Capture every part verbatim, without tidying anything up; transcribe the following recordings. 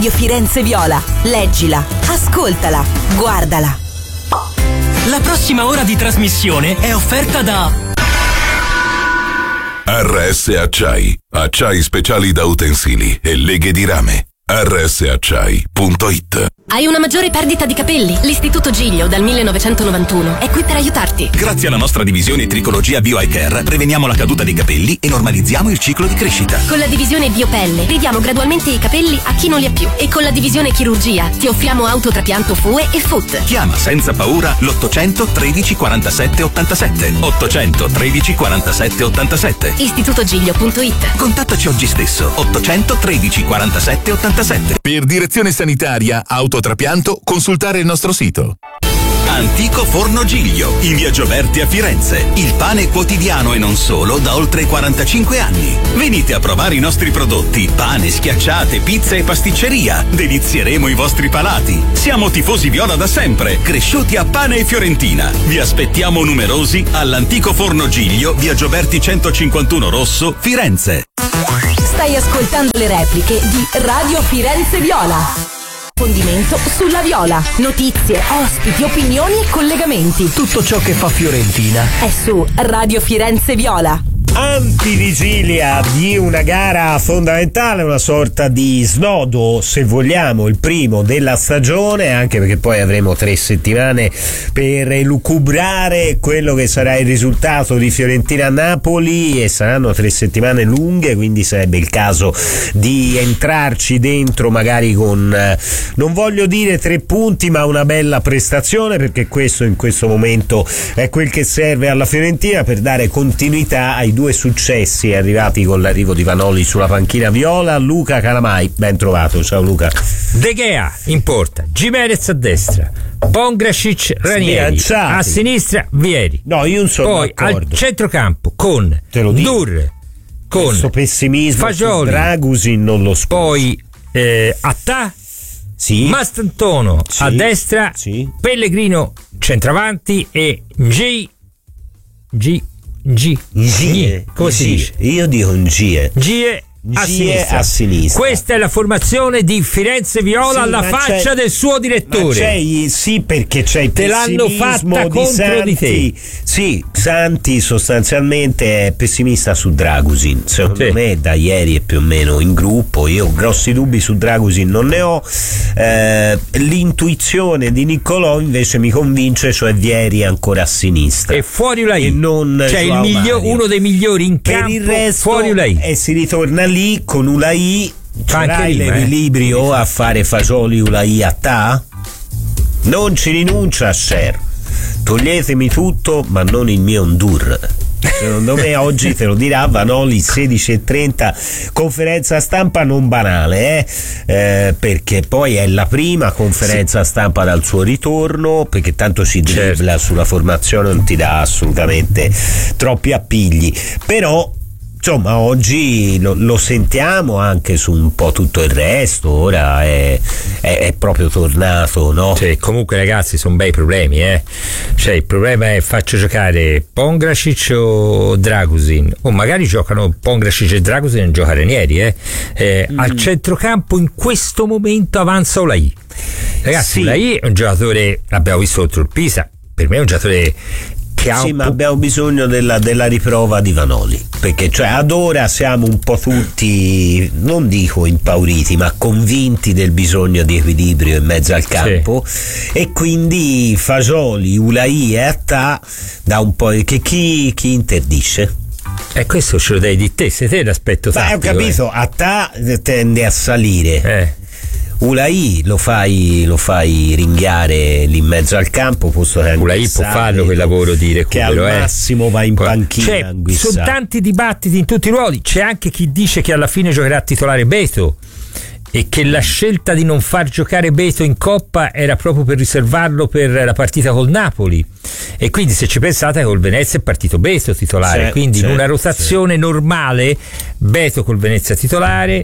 Radio Firenze Viola. Leggila, ascoltala, guardala. La prossima ora di trasmissione è offerta da R S Acciai, acciai speciali da utensili e leghe di rame. R S acciai punto it. Hai una maggiore perdita di capelli? L'Istituto Giglio dal millenovecentonovantuno è qui per aiutarti. Grazie alla nostra divisione Tricologia Bio Eye Care preveniamo la caduta dei capelli e normalizziamo il ciclo di crescita. Con la divisione Biopelle ridiamo gradualmente i capelli a chi non li ha più. E con la divisione Chirurgia ti offriamo autotrapianto F U E e F U T. Chiama senza paura l'ottocento tredici quarantasette ottantasette. ottocento tredici quarantasette ottantasette. istituto giglio punto it. Contattaci oggi stesso. ottocento tredici quarantasette ottantasette. Per direzione sanitaria, autotrapianto, consultare il nostro sito. Antico Forno Giglio, in via Gioberti a Firenze. Il pane quotidiano e non solo da oltre quarantacinque anni. Venite a provare i nostri prodotti: pane, schiacciate, pizza e pasticceria. Delizieremo i vostri palati. Siamo tifosi viola da sempre, cresciuti a pane e fiorentina. Vi aspettiamo numerosi all'Antico Forno Giglio, via Gioberti centocinquantuno Rosso, Firenze. Stai ascoltando le repliche di Radio Firenze Viola. Approfondimento sulla Viola. Notizie, ospiti, opinioni e collegamenti. tutto ciò che fa Fiorentina È su Radio Firenze Viola. Antivigilia di una gara fondamentale, una sorta di snodo, se vogliamo, il primo della stagione, anche perché poi avremo tre settimane per elucubrare quello che sarà il risultato di Fiorentina-Napoli e saranno tre settimane lunghe, quindi sarebbe il caso di entrarci dentro magari con, non voglio dire tre punti, ma una bella prestazione, perché questo in questo momento è quel che serve alla Fiorentina per dare continuità ai due successi arrivati con l'arrivo di Vanoli sulla panchina viola. Luca Calamai, ben trovato. Ciao Luca. De Gea in porta, Gimenez a destra, Pongracic, Ranieri, a sinistra Vieri. No, io non sono poi d'accordo. Al centrocampo con Dur, con questo pessimismo Fagioli, Dragusin non lo sposo. poi eh, Attà, sì. Mastantono sì. a destra, sì. Pellegrino centravanti e G G G Gie, come si Gie. dice? Io dico un Gie. Gie a sinistra. a sinistra. Questa è la formazione di Firenze Viola sì, alla faccia del suo direttore. C'è, sì, perché c'è il te l'hanno fatta di contro Santi. di te. Sì, Santi sostanzialmente è pessimista su Dragusin. Secondo sì. me da ieri è più o meno in gruppo. Io grossi dubbi su Dragusin non ne ho. Eh, l'intuizione di Niccolò invece mi convince, cioè Vieri ancora a sinistra. E fuori Ulai. E non cioè il miglior, uno dei migliori in per campo. Il resto, fuori Ulai. E si ritorna lì con Ulai. C'hai rima, l'equilibrio eh. a fare Fagioli Ulai Attà? Non ci rinuncia a Sher. Toglietemi tutto, ma non il mio Ndur. Secondo me oggi te lo dirà Vanoli, sedici e trenta, conferenza stampa non banale, eh? Eh, perché poi è la prima conferenza sì. stampa dal suo ritorno, perché tanto si dribbla certo. sulla formazione, non ti dà assolutamente troppi appigli, però insomma oggi lo, lo sentiamo anche su un po' tutto il resto. Ora è, è, è proprio tornato, no? Cioè, comunque ragazzi sono bei problemi, eh? Cioè il problema è: faccio giocare Pongracic o Dragusin, o magari giocano Pongracic e Dragusin e non gioca Ranieri, eh? Eh, mm. Al centrocampo in questo momento avanza Ulai. Ragazzi sì. Ulai è un giocatore, l'abbiamo visto contro il Pisa, per me è un giocatore che ha sì, un ma po- abbiamo bisogno della, della riprova di Vanoli, perché cioè ad ora siamo un po' tutti, non dico impauriti, ma convinti del bisogno di equilibrio in mezzo al campo, sì. e quindi Fagioli, Ulai e Attà da un po' che chi, chi interdisce? E questo ce lo dai di te, sei te l'aspetto tattico. Ma ho capito, eh. Attà tende a salire. Eh. Ulai lo fai, lo fai ringhiare lì in mezzo al campo, posto che Ulai può farlo quel lavoro di recupero, che al eh. massimo va in panchina. Cioè, sono tanti dibattiti in tutti i ruoli. C'è anche chi dice che alla fine giocherà titolare Beto e che la scelta di non far giocare Beto in Coppa era proprio per riservarlo per la partita col Napoli, e quindi se ci pensate col Venezia è partito Beto titolare, c'è, quindi c'è, in una rotazione c'è. normale Beto col Venezia titolare,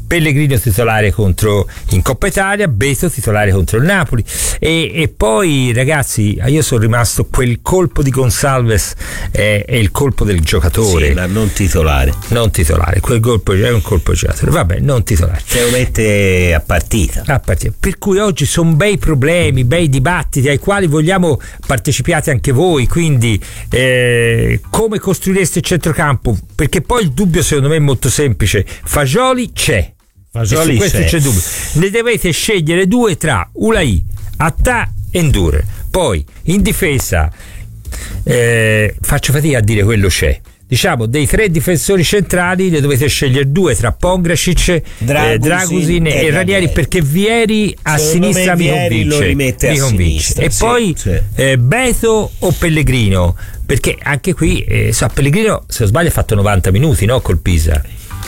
Pellegrino titolare contro in Coppa Italia, Beto titolare contro il Napoli e, e poi ragazzi io sono rimasto, quel colpo di Gonçalves è, è il colpo del giocatore, sì, ma non titolare non titolare, quel colpo è un colpo del giocatore, vabbè, non titolare, se lo mette a partita a partita, per cui oggi sono bei problemi, bei dibattiti ai quali vogliamo partecipiate anche voi, quindi eh, come costruireste il centrocampo, perché poi il dubbio secondo me è molto semplice, Fagioli c'è, Fagioli questo c'è. c'è dubbio, ne dovete scegliere due tra Ulai, Attà e Ndour, poi in difesa eh, faccio fatica a dire quello c'è, diciamo dei tre difensori centrali ne dovete scegliere due tra Pongracic, Dragusin, eh, Dragusin e, e Ranieri, perché Vieri a secondo sinistra mi convince, mi convince. E sì, poi sì. Eh, Beto o Pellegrino, perché anche qui eh, so, Pellegrino se non sbaglio ha fatto novanta minuti, no, col Pisa.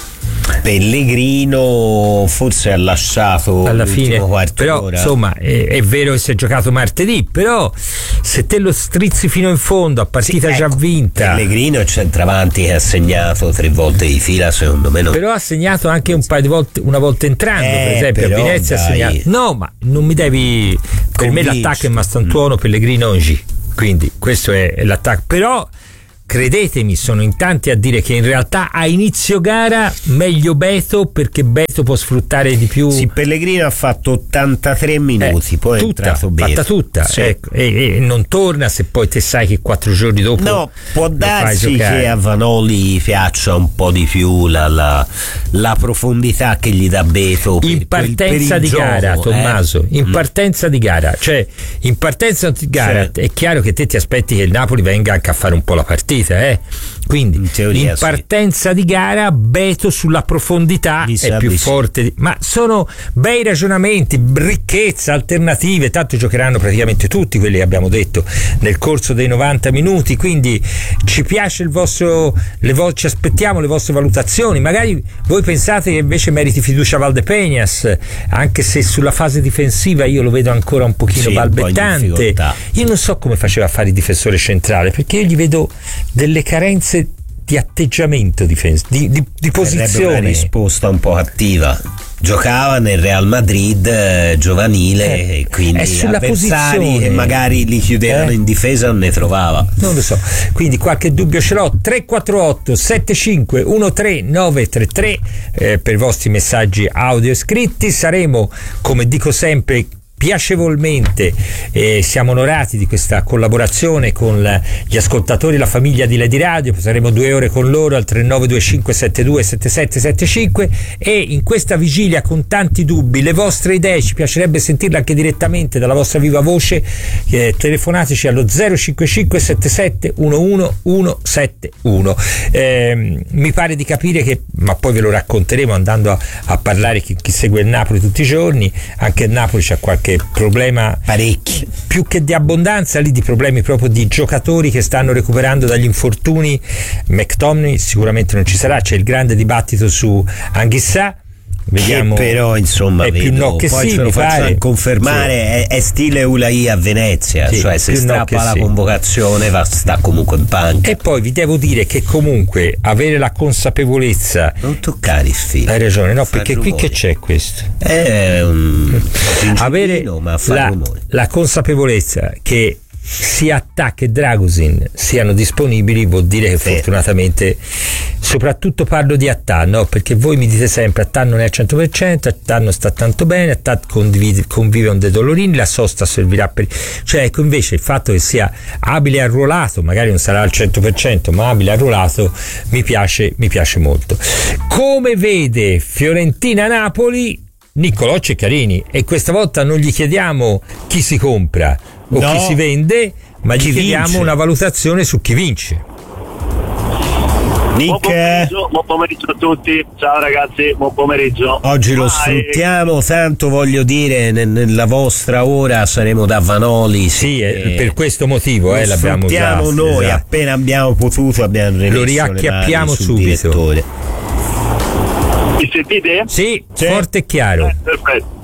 Pellegrino forse ha lasciato alla fine, quarto però d'ora. Insomma è, è vero che si è giocato martedì, però se te lo strizzi fino in fondo a partita sì, già ecco, vinta, Pellegrino è centravanti che ha segnato tre volte di fila, secondo me non... però ha segnato anche un paio di volte, una volta entrando, eh, per esempio a Venezia dai. ha segnato, no, ma non mi devi, per Convinci. me l'attacco è Mastantuono, Pellegrino G, quindi questo è, è l'attacco, però credetemi, sono in tanti a dire che in realtà a inizio gara meglio Beto, perché Beto può sfruttare di più. Sì, Pellegrino ha fatto ottantatré minuti, eh, poi è tutta, entrato Beto. fatta tutta, sì. ecco, e, e non torna se poi te sai che quattro giorni dopo no, può darsi giocare. Che a Vanoli piaccia un po' di più la, la, la profondità che gli dà Beto per, in partenza per di gioco, gara, Tommaso, eh? in mm. partenza di gara, cioè in partenza di gara sì. è chiaro che te ti aspetti che il Napoli venga anche a fare un po' la partita, eh? Quindi in, teoria, in partenza sì. di gara Beto sulla profondità Mi è più sì. forte di, ma sono bei ragionamenti, ricchezza, alternative, tanto giocheranno praticamente tutti quelli che abbiamo detto nel corso dei novanta minuti, quindi ci piace il vostro, le vo- ci aspettiamo le vostre valutazioni, magari voi pensate che invece meriti fiducia Valdepeñas, anche se sulla fase difensiva io lo vedo ancora un pochino sì, balbettante, un io non so come faceva a fare il difensore centrale, perché io gli vedo delle carenze di atteggiamento difensivo, di, di, di posizione. Una risposta un po' attiva. Giocava nel Real Madrid eh, giovanile eh, e quindi sulla avversari posizione. che magari li chiudevano eh? in difesa non ne trovava. Non lo so, quindi qualche dubbio ce l'ho. Tre quattro otto sette cinque uno tre nove tre tre eh, per i vostri messaggi audio scritti. Saremo, come dico sempre, piacevolmente eh, siamo onorati di questa collaborazione con la, gli ascoltatori, la famiglia di Lady Radio, saremo due ore con loro al tre nove due cinque sette due sette sette sette cinque e in questa vigilia con tanti dubbi, le vostre idee ci piacerebbe sentirle anche direttamente dalla vostra viva voce, eh, telefonateci allo zero cinque cinque sette sette uno uno uno sette uno. Eh, mi pare di capire che, ma poi ve lo racconteremo andando a, a parlare chi, chi segue il Napoli tutti i giorni, anche il Napoli c'ha qualche problema, parecchi, più che di abbondanza lì di problemi proprio di giocatori che stanno recuperando dagli infortuni. McTominay sicuramente non ci sarà, c'è il grande dibattito su Anghissà, vediamo, che però insomma è vedo, più no che poi sì, ce lo mi faccio pare confermare, sì. è, è stile Ulai a Venezia, sì, cioè se no strappa la sì. convocazione va, sta comunque in panca. E poi vi devo dire che comunque avere la consapevolezza, non toccare il filo, hai ragione, no, fa perché rumori. qui che c'è questo è un avere ma fa la, rumore. la consapevolezza che sia Attà che Dragusin siano disponibili vuol dire che sì. fortunatamente, soprattutto parlo di Attà, no? Perché voi mi dite sempre Attà non è al cento per cento, Attà non sta tanto bene, Attà convive, convive con dei dolorini, la sosta servirà per, cioè ecco, invece il fatto che sia abile arruolato, magari non sarà al cento per cento ma abile arruolato, mi piace, mi piace molto. Come vede Fiorentina-Napoli Niccolò Ceccarini, e questa volta non gli chiediamo chi si compra o no, chi si vende, ma gli chiediamo vince. una valutazione su chi vince. Nick, buon pomeriggio, buon pomeriggio a tutti, ciao ragazzi, buon pomeriggio. oggi lo ah, sfruttiamo e... tanto, voglio dire, nella vostra ora saremo da Vanoli. Sì, eh, per questo motivo eh, l'abbiamo sfruttiamo già, noi, esatto. appena abbiamo potuto abbiamo rimesso lo riacchiappiamo le mani sul subito. direttore. Mi sentite? Sì, Sì. forte e chiaro. Eh, perfetto.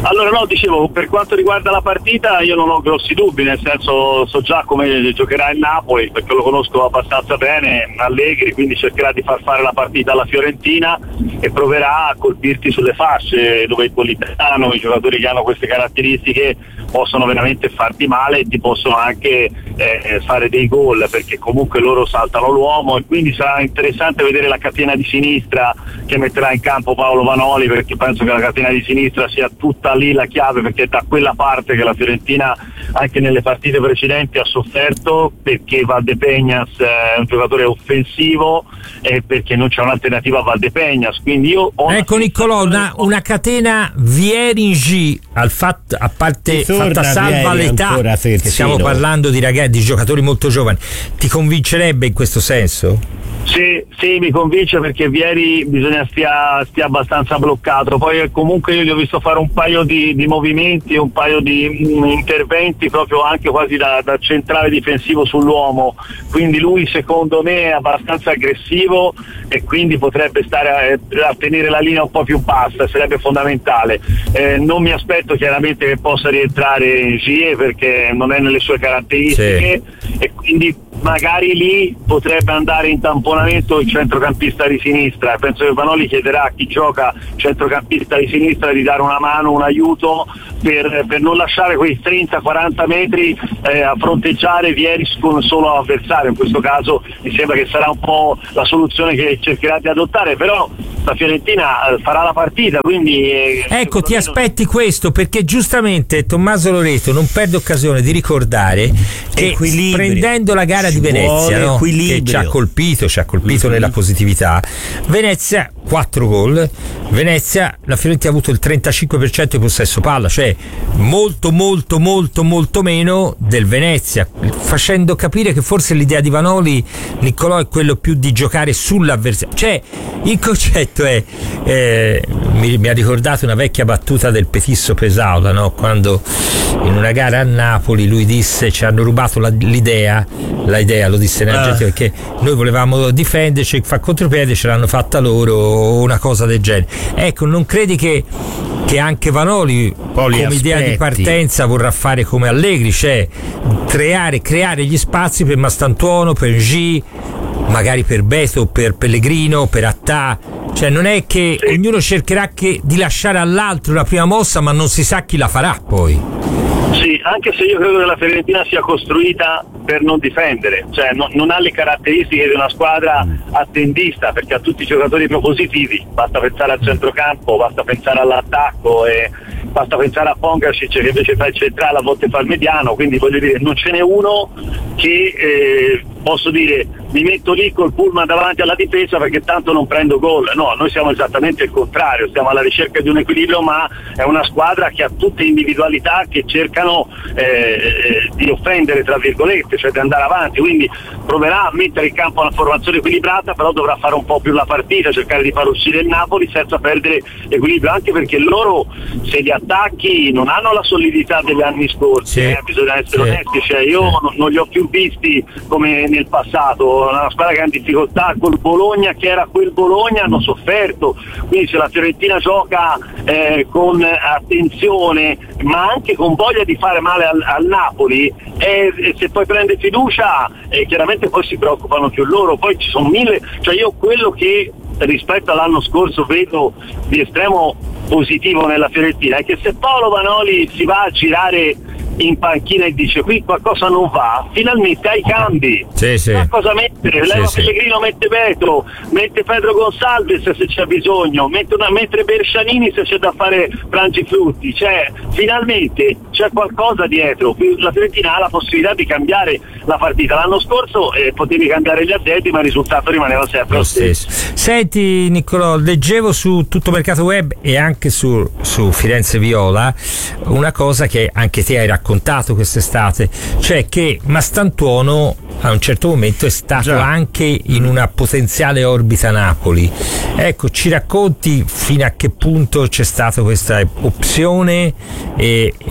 Allora no, dicevo, per quanto riguarda la partita io non ho grossi dubbi, nel senso so già come giocherà il Napoli perché lo conosco abbastanza bene, Allegri, quindi cercherà di far fare la partita alla Fiorentina e proverà a colpirti sulle fasce dove il Politano, i giocatori che hanno queste caratteristiche possono veramente farti male e ti possono anche eh, fare dei gol perché comunque loro saltano l'uomo e quindi sarà interessante vedere la catena di sinistra che metterà in campo Paolo Vanoli, perché penso che la catena di sinistra sia tutta lì la chiave, perché è da quella parte che la Fiorentina anche nelle partite precedenti ha sofferto, perché Valdepeñas è un giocatore offensivo e perché non c'è un'alternativa a Valdepeñas, quindi io ho ecco Niccolò una, una catena Vieri-G al fatto, a parte fatta salva l'età, che stiamo parlando di ragazzi, di giocatori molto giovani, ti convincerebbe in questo senso? Sì, sì, mi convince perché Vieri bisogna stia, stia abbastanza bloccato, poi comunque io gli ho visto fare un paio di, di movimenti, un paio di mh, interventi proprio anche quasi da, da centrale difensivo sull'uomo, quindi lui secondo me è abbastanza aggressivo e quindi potrebbe stare a, a tenere la linea un po' più bassa, sarebbe fondamentale. Eh, non mi aspetto chiaramente che possa rientrare Gie perché non è nelle sue caratteristiche, sì. E quindi magari lì potrebbe andare in tamponamento il centrocampista di sinistra. Penso che Vanoli chiederà a chi gioca centrocampista di sinistra di dare una mano, un aiuto per, per non lasciare quei trenta quaranta metri eh, a fronteggiare Vieri con un solo avversario. In questo caso mi sembra che sarà un po' la soluzione che cercherà di adottare, però la Fiorentina farà la partita, quindi eh, ecco ti aspetti non... questo, perché giustamente Tommaso Loreto non perde occasione di ricordare che equilibrio. Prendendo la gara di Venezia, no? Che ci ha colpito, ci ha colpito mm-hmm. nella positività. Venezia quattro gol, Venezia, la Fiorentina ha avuto il trentacinque per cento di possesso palla, cioè molto molto molto molto meno del Venezia, facendo capire che forse l'idea di Vanoli, Niccolò, è quello più di giocare sull'avversario, cioè il concetto è eh, mi, mi ha ricordato una vecchia battuta del Petisso Pesaula, no? Quando in una gara a Napoli lui disse ci hanno rubato la, l'idea la idea, lo disse in Argentina, ah. perché noi volevamo difenderci, fa contropiede, ce l'hanno fatta loro, una cosa del genere. Ecco, non credi che, che anche Vanoli come aspetti. idea di partenza vorrà fare come Allegri, cioè creare, creare gli spazi per Mastantuono, per G, magari per Beto, per Pellegrino, per Attà, cioè non è che sì. ognuno cercherà che di lasciare all'altro la prima mossa, ma non si sa chi la farà poi. Sì, anche se io credo che la Fiorentina sia costruita per non difendere, cioè non, non ha le caratteristiche di una squadra attendista, perché ha tutti i giocatori propositivi, basta pensare al centrocampo, basta pensare all'attacco e basta pensare a Pongracic che invece fa il centrale, a volte fa il mediano, quindi voglio dire non ce n'è uno che eh, posso dire mi metto lì col pullman davanti alla difesa perché tanto non prendo gol. No, noi siamo esattamente il contrario, stiamo alla ricerca di un equilibrio, ma è una squadra che ha tutte individualità che cercano eh, di offendere tra virgolette, cioè di andare avanti, quindi proverà a mettere in campo una formazione equilibrata, però dovrà fare un po' più la partita, cercare di far uscire il Napoli senza perdere equilibrio, anche perché loro se gli attacchi non hanno la solidità degli anni scorsi, sì. eh, bisogna essere sì. onesti, cioè io sì. non, non li ho più visti come nel passato, una squadra che ha difficoltà col Bologna, che era quel Bologna, hanno sofferto, quindi se la Fiorentina gioca eh, con attenzione ma anche con voglia di fare male al, al Napoli e, e se poi prende fiducia eh, chiaramente poi si preoccupano più loro, poi ci sono mille, cioè io quello che rispetto all'anno scorso vedo di estremo positivo nella Fiorentina è che se Paolo Vanoli si va a girare in panchina e dice qui qualcosa non va, finalmente hai cambi, sì, sì. sa cosa mettere, sì, leva sì. Pellegrino, mette Beto, mette Pedro Gonçalves se c'è bisogno, mette una, mentre Bershanini se c'è da fare Frangiflutti, cioè finalmente c'è qualcosa dietro, la Fiorentina ha la possibilità di cambiare la partita. L'anno scorso eh, potevi cambiare gli atleti ma il risultato rimaneva sempre lo stesso. Senti Niccolò, leggevo su Tutto Mercato Web e anche su, su Firenze Viola una cosa che anche te hai raccontato raccontato quest'estate, cioè che Mastantuono a un certo momento è stato Già. anche in una potenziale orbita Napoli. Ecco, ci racconti fino a che punto c'è stata questa opzione e, e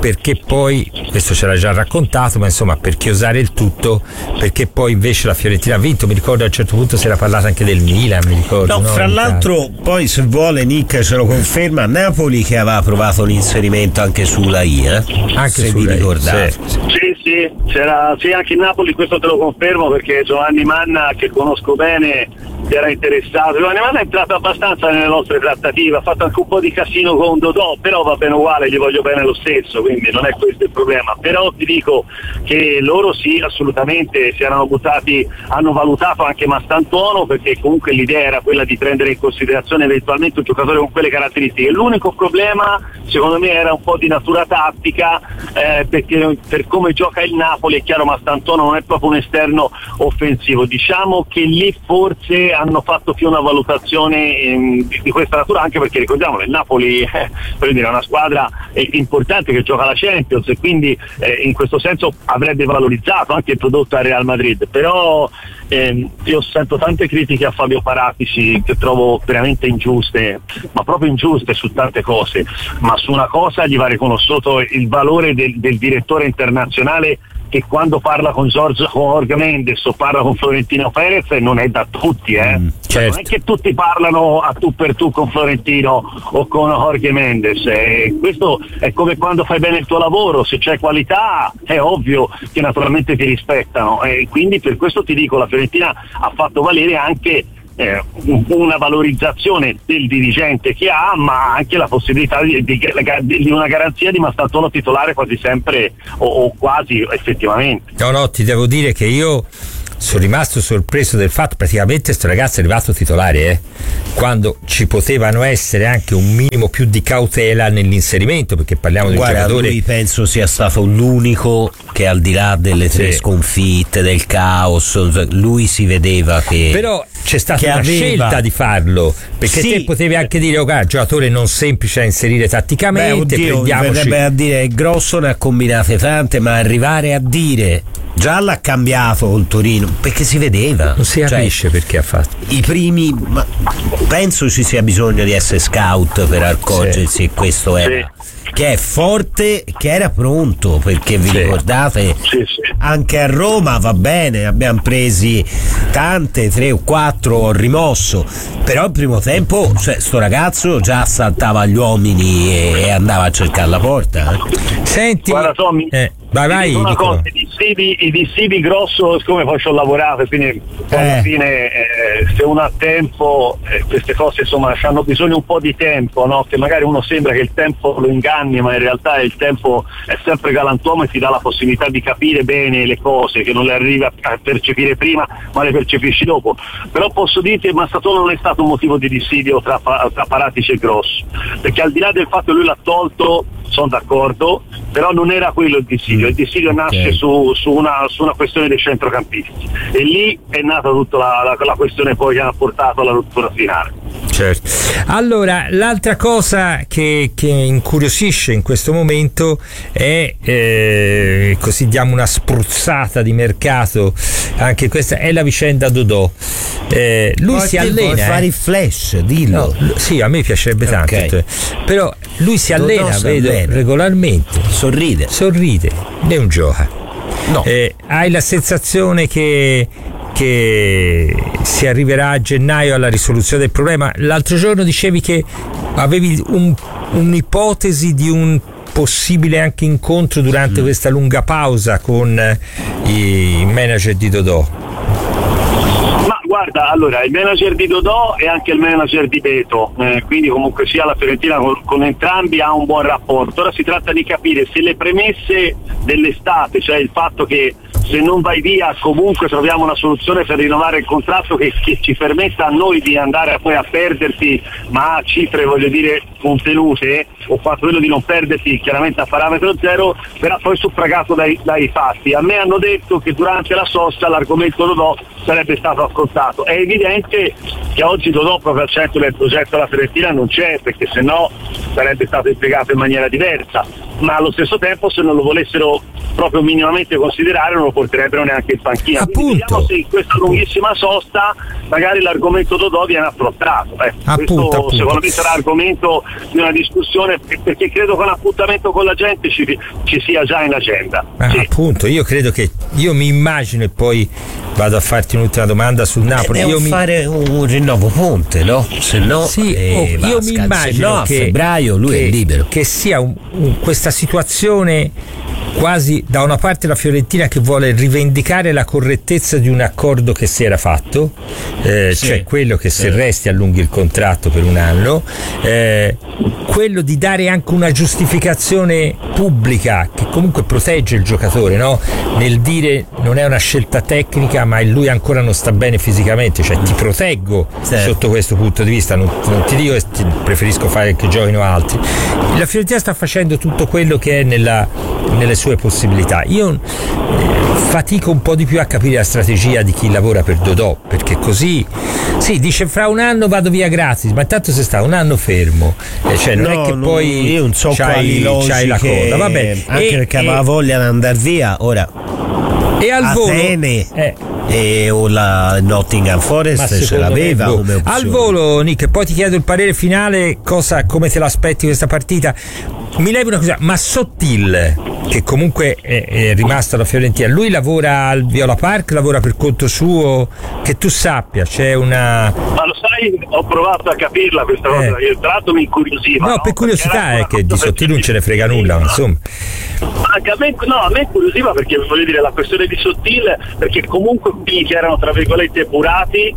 perché poi, questo ce l'ha già raccontato, ma insomma per chiosare il tutto, perché poi invece la Fiorentina ha vinto. Mi ricordo a un certo punto si era parlato anche del Milan, mi ricordo. No, no fra l'altro poi se vuole Nick ce lo conferma, Napoli che aveva provato l'inserimento anche sulla I, eh? Anche se sulla vi I, ricordate. sì, sì. Sì, sì, c'era, sì, anche in Napoli, questo te lo confermo perché Giovanni Manna, che conosco bene, si era interessato. Giovanni Manna è entrato abbastanza nelle nostre trattative, ha fatto anche un po' di casino con Dodò, però va bene uguale, gli voglio bene lo stesso, quindi non è questo il problema. Però ti dico che loro sì, assolutamente si erano buttati, hanno valutato anche Mastantuono, perché comunque l'idea era quella di prendere in considerazione eventualmente un giocatore con quelle caratteristiche. L'unico problema secondo me era un po' di natura tattica, eh, perché per come gioca il Napoli è chiaro Mastantuono non è proprio un esterno offensivo, diciamo che lì forse hanno fatto più una valutazione ehm, di, di questa natura, anche perché ricordiamo che il Napoli eh, per dire, è una squadra eh, importante che gioca la Champions e quindi eh, in questo senso avrebbe valorizzato anche il prodotto al Real Madrid. Però ehm, io sento tante critiche a Fabio Paratici che trovo veramente ingiuste, ma proprio ingiuste su tante cose, ma su una cosa gli va riconosciuto il valore del, del direttore internazionale, che quando parla con Giorgio con Jorge Mendes o parla con Florentino Perez non è da tutti, eh? Mm, certo. Non è che tutti parlano a tu per tu con Florentino o con Jorge Mendes, eh, questo è come quando fai bene il tuo lavoro, se c'è qualità è ovvio che naturalmente ti rispettano, e eh, quindi per questo ti dico la Fiorentina ha fatto valere anche Eh, una valorizzazione del dirigente che ha, ma anche la possibilità di, di, di una garanzia di Mastantuono titolare quasi sempre o, o quasi effettivamente. No, no, ti devo dire che io sono rimasto sorpreso del fatto praticamente questo ragazzo è arrivato titolare eh? quando ci potevano essere anche un minimo più di cautela nell'inserimento, perché parliamo di un Guarda, giocatore. lui penso sia stato l'unico che al di là delle tre Sì. sconfitte, del caos, lui si vedeva che Però c'è stata che una aveva... scelta di farlo, perché Sì. te potevi anche dire oh, guarda, giocatore non semplice da inserire tatticamente. Beh, oddio, prendiamoci... verrebbe a dire Grosso ne ha combinate tante, ma arrivare a dire già l'ha cambiato col Torino perché si vedeva, non si cioè, capisce perché ha fatto i primi, ma penso ci sia bisogno di essere scout per accorgersi Sì. che questo era Sì. che è forte, che era pronto, perché vi Sì. ricordate Sì, sì. anche a Roma va bene, abbiamo presi tante, tre o quattro, ho rimosso, però il primo tempo cioè, sto ragazzo già assaltava gli uomini e, e andava a cercare la porta, eh. Senti, Guarda Tommy, eh, vai vai una Nicolò. cosa, i dissidi, i dissidi Grosso, siccome poi ci ho lavorato, quindi poi alla Eh. fine eh, se uno ha tempo, eh, queste cose insomma hanno bisogno un po' di tempo, no? Che magari uno sembra che il tempo lo inganni, ma in realtà il tempo è sempre galantuomo e ti dà la possibilità di capire bene le cose che non le arrivi a percepire prima, ma le percepisci dopo. Però posso dirti che Mastantuono non è stato un motivo di dissidio tra, tra Paratici e Grosso, perché al di là del fatto che lui l'ha tolto, sono d'accordo, però non era quello il dissidio, il dissidio nasce Okay. su, su, una, su una questione dei centrocampisti e lì è nata tutta la, la, la questione poi che ha portato alla rottura finale. Certo. Allora, l'altra cosa che, che incuriosisce in questo momento è, eh, così diamo una spruzzata di mercato, anche questa è la vicenda Dodò. Eh, lui Poi si te vuoi allena. fare eh. il flash, dillo. No, sì, a me piacerebbe tanto, Ok. però lui si Dodò allena, si vedo, allena. regolarmente, Sorride. sorride, non gioca. No. Eh, hai la sensazione che, che si arriverà a gennaio alla risoluzione del problema? L'altro giorno dicevi che avevi un, un'ipotesi di un possibile anche incontro durante mm. questa lunga pausa con eh, i manager di Dodò. Ma guarda, allora il manager di Dodò è anche il manager di Beto, eh, quindi comunque sia la Fiorentina con, con entrambi ha un buon rapporto. Ora si tratta di capire se le premesse dell'estate, cioè il fatto che se non vai via comunque troviamo una soluzione per rinnovare il contratto che, che ci permetta a noi di andare poi a perderti, ma a cifre voglio dire contenute, o fatto quello di non perderti chiaramente a parametro zero, verrà poi suffragato dai, dai fatti. A me hanno detto che durante la sosta l'argomento Dodò sarebbe stato affrontato. È evidente che oggi Dodò proprio al centro del progetto della Fiorentina non c'è, perché se no sarebbe stato impiegato in maniera diversa, ma allo stesso tempo se non lo volessero proprio minimamente considerare, non lo porterebbero neanche in panchina. Quindi vediamo se in questa lunghissima sosta magari l'argomento Dodò viene affrontato. Eh, appunto, questo appunto. secondo me sarà argomento di una discussione, perché credo che un appuntamento con la gente ci, ci sia già in agenda. Ah, sì. Appunto, io credo che io mi immagino, e poi vado a farti un'ultima domanda sul Napoli. Eh, io devo mi fare un rinnovo ponte, no? Se no, sì, eh, oh, io mi immagino no, a che febbraio lui che, è libero. Che sia un, un, questa situazione quasi da una parte la Fiorentina che vuole rivendicare la correttezza di un accordo che si era fatto, eh, sì, cioè quello che sì. se resti allunghi il contratto per un anno, eh, quello di dare anche una giustificazione pubblica che comunque protegge il giocatore, no? Nel dire non è una scelta tecnica, ma lui ancora non sta bene fisicamente, cioè ti proteggo certo. sotto questo punto di vista, non, non ti dico che ti, preferisco fare che giochino altri. La Fiorentina sta facendo tutto quello che è nella, nelle sue possibilità. Io eh, fatico un po' di più a capire la strategia di chi lavora per Dodò, perché così sì, dice fra un anno vado via gratis, ma intanto se sta un anno fermo, eh, cioè non no, è che non, poi io non so c'hai, quali logiche, c'hai la coda, vabbè, anche e, perché e, aveva voglia di andare via ora. E al volo Atene eh, e o la Nottingham Forest ce l'aveva me, come opzione. Al volo, Nick, poi ti chiedo il parere finale, cosa, come te l'aspetti questa partita. Mi levi una cosa, ma Sottil, che comunque è, è rimasto alla Fiorentina, lui lavora al Viola Park, lavora per conto suo, che tu sappia, c'è una... Ma lo sai, ho provato a capirla questa cosa, Eh. io tra l'altro mi incuriosiva. No, no? per curiosità è che di Sottil non ce ne frega per- nulla, ma insomma. Anche a me, no, a me incuriosiva perché voglio dire la questione di Sottil, perché comunque quelli che erano tra virgolette epurati.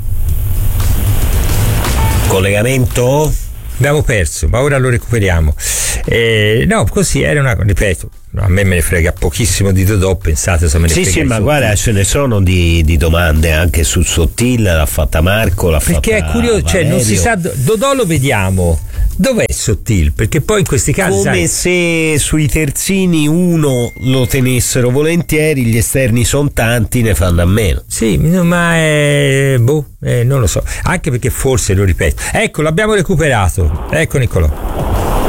Collegamento? Abbiamo perso, ma ora lo recuperiamo. Eh, no, così era una, ripeto, a me me ne frega pochissimo di Dodò, pensate se me ne Sì, frega sì, di ma Sottil. guarda, ce ne sono di, di domande anche su Sottil, l'ha fatta Marco, l'ha Perché fatta è curioso, cioè non si Valerio. sa, Dodò lo vediamo, dov'è Sottil? Perché poi in questi casi Come sai, se sui terzini uno lo tenessero volentieri, gli esterni sono tanti, ne fanno a meno. sì, no, ma è, boh, eh, non lo so, anche perché forse, lo ripeto, ecco, l'abbiamo recuperato, ecco Niccolò.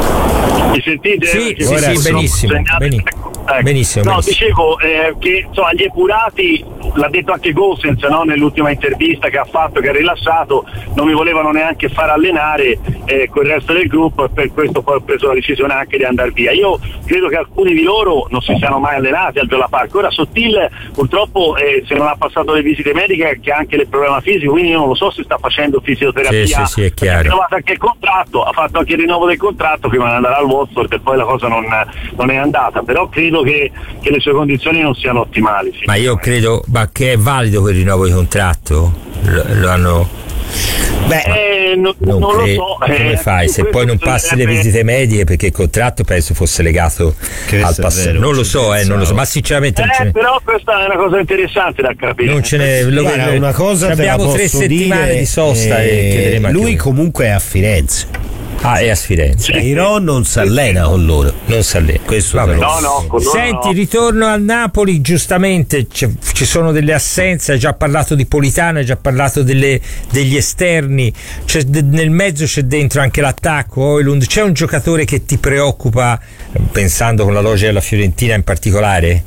Mi sentite? Sì, Perché sì, ora sì, sono benissimo, segnato- beni- ecco, ecco. benissimo, No, benissimo. dicevo eh, che insomma, gli epurati, l'ha detto anche Gosens, no, nell'ultima intervista che ha fatto, che ha rilasciato, non mi volevano neanche far allenare eh, con il resto del gruppo, e per questo poi ho preso la decisione anche di andare via. Io credo che alcuni di loro non si siano mai allenati al Viola Park. Ora Sottil purtroppo eh, se non ha passato le visite mediche, che ha anche il problema fisico, quindi io non lo so se sta facendo fisioterapia. Sì, sì, sì, è chiaro. Ha rinnovato anche il contratto, ha fatto anche il rinnovo del contratto prima di andare al Watford, e poi la cosa non, non è andata, però credo che, che le sue condizioni non siano ottimali. Sì. Ma io credo, ma che è valido quel rinnovo di contratto? Lo, lo hanno... Beh, Eh, non, Non, non cre- lo so. come eh, fai? Se questo poi non passi le bisognerebbe- visite mediche, perché il contratto penso fosse legato Questo al è passato. vero, Non lo ci so, eh, non lo so, pensavo. ma sinceramente non ce Eh, ne, però questa è una cosa interessante da capire. non ce ne lo- guarda, una cosa te la abbiamo tre posso settimane dire, di sosta eh, e chiederemo anche lui noi. comunque è a Firenze. Ah, è a Firenze. Però non si allena con loro. Non sa lì. Questo Vabbè. te lo No, no, con loro Senti, no. ritorno al Napoli, giustamente c'è- ci sono delle assenze, hai già parlato di Politano, hai già parlato delle- degli esterni, c'è de- nel mezzo c'è dentro anche l'attacco, Højlund. C'è un giocatore che ti preoccupa, pensando con la logica della Fiorentina in particolare?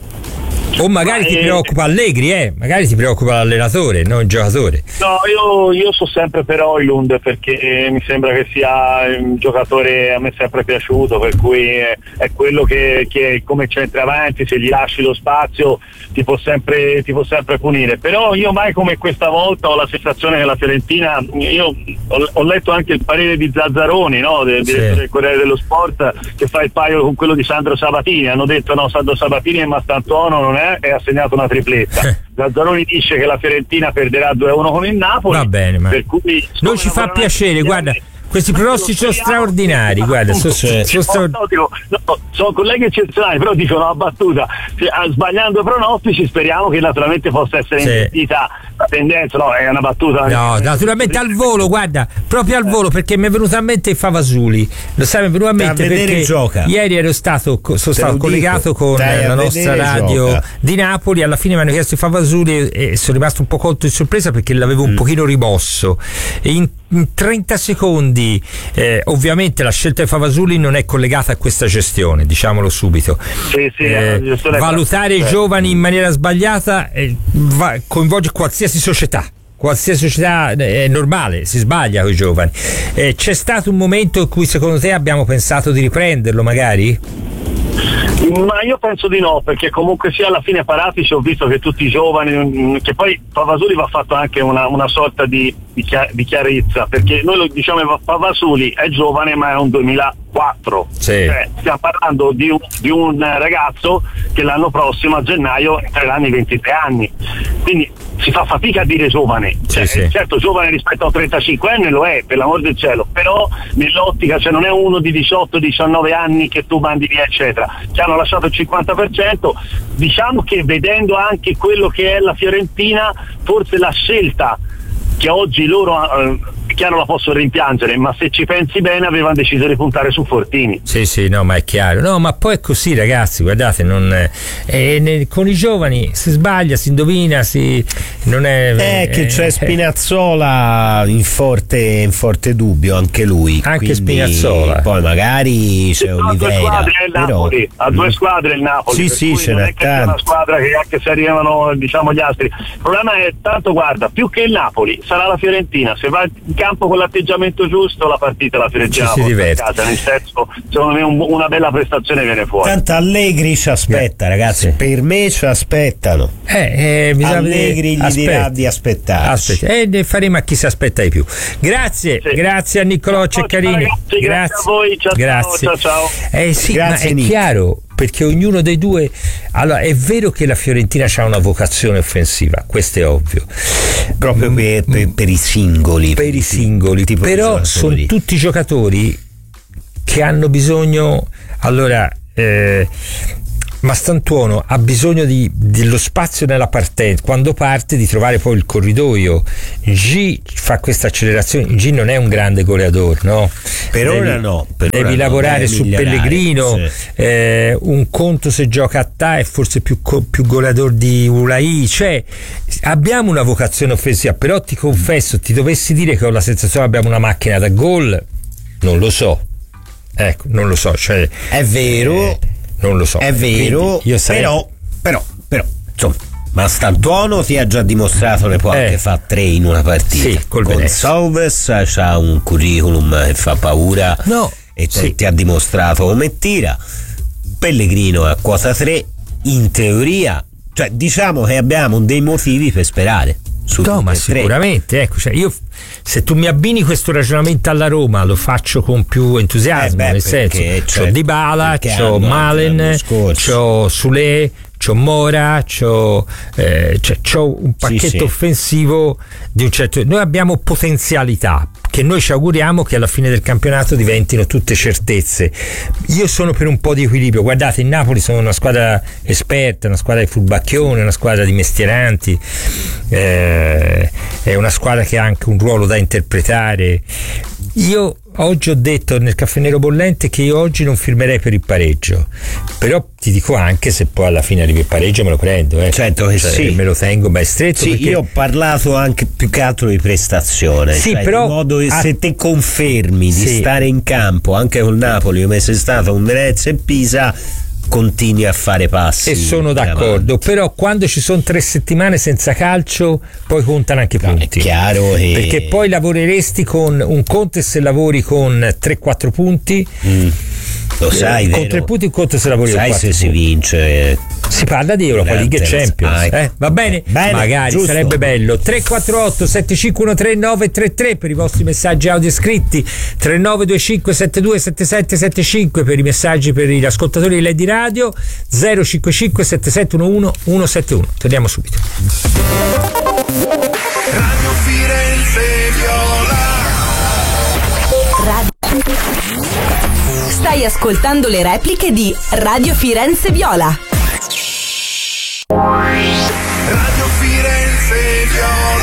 O magari Ma, ti eh, preoccupa Allegri, eh? Magari ti preoccupa l'allenatore, non il giocatore. No, io, io so sempre per Højlund, perché mi sembra che sia un giocatore a me sempre piaciuto, per cui è, è quello che, che come centravanti, se gli lasci lo spazio ti può sempre, ti può sempre punire. Però io mai come questa volta ho la sensazione che la Fiorentina, io ho, ho letto anche il parere di Zazzaroni, no, del Sì. direttore del Corriere dello Sport, che fa il paio con quello di Sandro Sabatini. Hanno detto no, Sandro Sabatini è Mastantuono, non è, e ha segnato una tripletta. Zazzaroni dice che la Fiorentina perderà due a uno con il Napoli. Va bene, ma per cui, non ci fa piacere, guarda, questi pronostici sono straordinari, guarda, sono, sono straordinari. No, dico, no, sono colleghi eccezionali, però dicono una battuta, cioè, sbagliando i pronostici speriamo che naturalmente possa essere Sì. invertita la tendenza, no, è una battuta. No, naturalmente al volo, guarda, proprio al volo, perché mi è venuto a mente il Favasuli. Lo sai, mi è venuto a mente perché gioca. ieri ero stato, sono stato collegato dico. con Dai, la nostra radio gioca. di Napoli. Alla fine mi hanno chiesto il Favasuli e sono rimasto un po' colto di sorpresa perché l'avevo un mm. pochino rimosso. E in, in trenta secondi, eh, ovviamente la scelta di Favasuli non è collegata a questa gestione, diciamolo subito. Sì, sì, eh, valutare i giovani in maniera sbagliata eh, va, coinvolge qualsiasi società. Qualsiasi società è normale, si sbaglia con i giovani. Eh, c'è stato un momento in cui secondo te abbiamo pensato di riprenderlo, magari? Ma io penso di no, perché comunque sia alla fine Paratici ho visto che tutti i giovani, che poi Favasuli va fatto anche una, una sorta di, di, chiar- di chiarezza, perché noi lo diciamo Favasuli è giovane ma è un duemilaquattro, sì. Cioè, stiamo parlando di un, di un ragazzo che l'anno prossimo a gennaio entrerà nei ventitré anni, quindi si fa fatica a dire giovane, cioè, sì, sì. Certo giovane rispetto a un trentacinquenne lo è, per l'amor del cielo, però nell'ottica, cioè non è uno di diciotto diciannove anni che tu mandi via eccetera, che hanno lasciato il cinquanta per cento. Diciamo che vedendo anche quello che è la Fiorentina, forse la scelta che oggi loro eh, chiaro la possono rimpiangere, ma se ci pensi bene avevano deciso di puntare su Fortini. Sì, sì, no, ma è chiaro. No, ma poi è così, ragazzi, guardate, non eh, ne, con i giovani si sbaglia, si indovina, si non è è eh, che c'è Spinazzola in forte in forte dubbio, anche lui. Anche Spinazzola. Poi magari c'è Oliveira. Però ha due squadre il Napoli. Sì, sì, ce non n'è è che c'è una squadra che anche se arrivano, diciamo, gli altri. Il problema è tanto, guarda, più che il Napoli sarà la Fiorentina, se va in campo con l'atteggiamento giusto la partita la Fiorentina ci si diverte. Casa, nel senso, secondo me un, una bella prestazione viene fuori. Tanto Allegri ci aspetta, ragazzi, sì. Per me ci aspettano. Eh, eh, Allegri gli Aspetta. dirà di aspettare. E ne faremo a chi si aspetta di più. Grazie, sì. grazie a Niccolò Ceccarini. Ragazzi, grazie. grazie a voi, ciao, grazie. ciao ciao. Eh sì, grazie, ma è Nick. chiaro, perché ognuno dei due, allora è vero che la Fiorentina ha una vocazione offensiva, questo è ovvio, proprio mm, per, per, per i singoli per i singoli tipo però sono tutti giocatori che hanno bisogno, allora eh, Mastantuono ha bisogno di, dello spazio nella partenza, quando parte di trovare poi il corridoio. G fa questa accelerazione. G non è un grande goleador, no? Per devi, ora no. Per devi ora lavorare no, su migliorare, Pellegrino. sì. Eh, un conto se gioca a ta è forse più, più goleador di Ulai. Cioè, abbiamo una vocazione offensiva, però ti confesso, ti dovessi dire che ho la sensazione che abbiamo una macchina da gol, non lo so. Ecco, non lo so. Cioè, è vero. Eh, non lo so, è vero, io sarei... però, però, però, insomma, Mastantuono ti ha già dimostrato che può eh. anche fare tre in una partita. Sì, col con Salves c'ha un curriculum che fa paura, no, e sì. ti, ti ha dimostrato come tira. Pellegrino è a quota tre, in teoria, cioè diciamo che abbiamo dei motivi per sperare. No, ma sicuramente, ecco, cioè io se tu mi abbini questo ragionamento alla Roma lo faccio con più entusiasmo, eh beh, nel senso c'ho Dybala, c'ho Malen, c'ho Sule, c'ho Mora, c'ho, eh, cioè, c'ho un pacchetto sì, sì. offensivo di un certo. Noi abbiamo potenzialità che noi ci auguriamo che alla fine del campionato diventino tutte certezze. Io sono per un po' di equilibrio. Guardate, il Napoli sono una squadra esperta, una squadra di furbacchione, una squadra di mestieranti, eh, è una squadra che ha anche un ruolo da interpretare. Io oggi ho detto nel Caffè Nero Bollente che io oggi non firmerei per il pareggio, però ti dico anche se poi alla fine arrivi il pareggio me lo prendo, eh. Certo che cioè, sì, me lo tengo ben stretto. Sì, perché... io ho parlato anche più che altro di prestazione, sì, cioè, però in modo che a... se te confermi di sì. stare in campo anche col Napoli come sei stato un Venezia e Pisa, continui a fare passi e sono d'accordo, avanti. Però quando ci sono tre settimane senza calcio poi contano anche i punti, no, è chiaro che... perché poi lavoreresti con un conto se lavori con tre quattro punti, mm. lo sai, eh, vero? con tre punti un conto se lavori sai con se punti. Si vince, si parla di Europa League e Champions, ah, ecco. eh? Va bene? bene magari giusto. Sarebbe bello. Tre quattro otto sette cinque uno tre nove tre tre per i vostri messaggi audio scritti, tre nove due cinque sette due sette sette sette cinque per i messaggi per gli ascoltatori di Lady Radio, zero cinque cinque sette sette uno uno uno sette uno. Torniamo subito. Radio Firenze Viola. Radio. Stai ascoltando le repliche di Radio Firenze Viola. Radio Firenze Viola.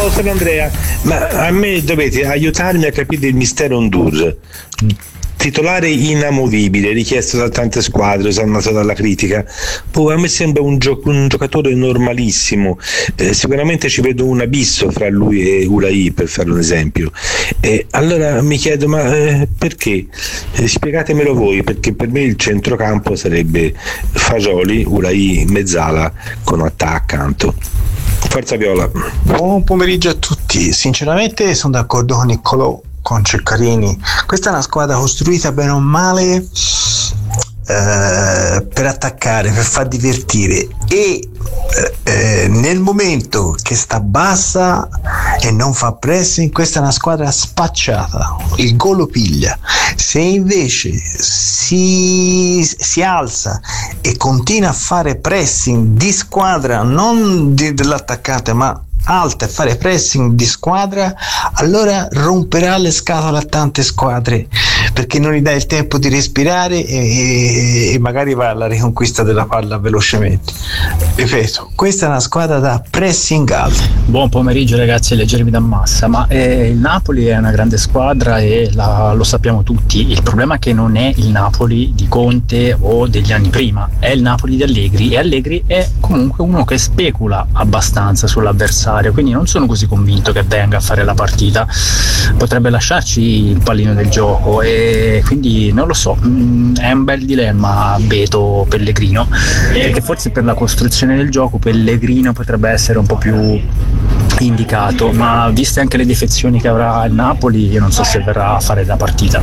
Ciao, sono Andrea, ma a me dovete aiutarmi a capire il mistero Ndour. Titolare inamovibile, richiesto da tante squadre, osannato dalla critica. Poi a me sembra un, gio- un giocatore normalissimo. Eh, sicuramente ci vedo un abisso fra lui e Ulai, per fare un esempio. Eh, allora mi chiedo, ma eh, perché? Eh, spiegatemelo voi, perché per me il centrocampo sarebbe Fagioli, Ulai, Mezzala con Attà accanto. Forza Viola. Buon pomeriggio a tutti. Sinceramente sono d'accordo con Niccolò, con Ceccarini. Questa è una squadra costruita bene o male eh, per attaccare, per far divertire, e eh, eh, nel momento che sta bassa e non fa pressing, questa è una squadra spacciata, il gol lo piglia. Se invece si, si alza e continua a fare pressing di squadra, non di, dell'attaccante, ma alta, e fare pressing di squadra, allora romperà le scatole a tante squadre, perché non gli dà il tempo di respirare e, e magari va alla riconquista della palla velocemente. Ripeto, questa è una squadra da pressing alto. Buon pomeriggio ragazzi, leggermi da Massa, ma eh, il Napoli è una grande squadra e la, lo sappiamo tutti. Il problema è che non è il Napoli di Conte o degli anni prima, è il Napoli di Allegri, e Allegri è comunque uno che specula abbastanza sull'avversario, quindi non sono così convinto che venga a fare la partita. Potrebbe lasciarci il pallino del gioco, e quindi non lo so, è un bel dilemma Beto Pellegrino, perché forse per la costruzione del gioco Pellegrino potrebbe essere un po' più indicato, ma viste anche le defezioni che avrà il Napoli, io non so se verrà a fare la partita.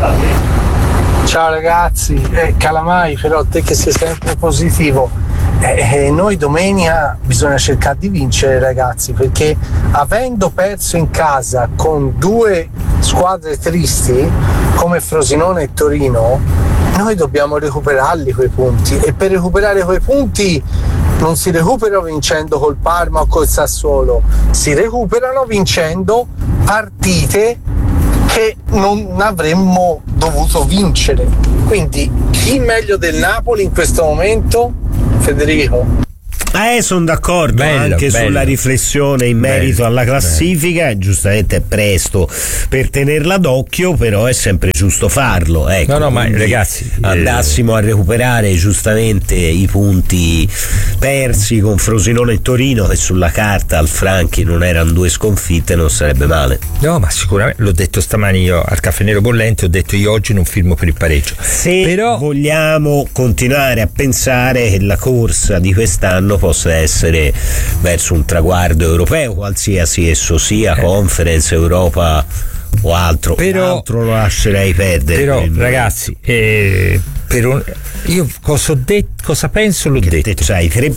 Ciao ragazzi, eh, Calamai, però te che sei sempre positivo, eh, eh, noi domenica bisogna cercare di vincere ragazzi, perché avendo perso in casa con due squadre tristi come Frosinone e Torino, noi dobbiamo recuperarli quei punti, e per recuperare quei punti non si recuperano vincendo col Parma o col Sassuolo, si recuperano vincendo partite che non avremmo dovuto vincere. Quindi chi meglio del Napoli in questo momento? Federico? Eh, sono d'accordo bello, anche bello. sulla riflessione in merito bello, alla classifica, bello. Giustamente è presto per tenerla d'occhio, però è sempre giusto farlo. Ecco, no, no, ma ragazzi, andassimo eh... a recuperare giustamente i punti persi con Frosinone e Torino, che sulla carta al Franchi non erano due sconfitte, non sarebbe male. No, ma sicuramente, l'ho detto stamani io al Caffè Nero Bollente, ho detto io oggi non firmo per il pareggio. Se però vogliamo continuare a pensare che la corsa di quest'anno possa essere verso un traguardo europeo, qualsiasi esso sia, eh. Conference, Europa o altro, però, altro lo lascerei perdere. Però ragazzi, eh, per un, io cosa ho detto, cosa penso l'ho che detto. Te c'hai tre